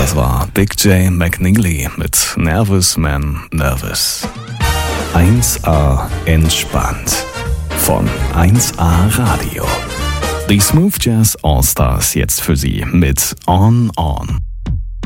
Das war Big J McNeely mit Nervous Man Nervous. 1A entspannt von 1A Radio. Die Smooth Jazz All Stars jetzt für Sie mit On On.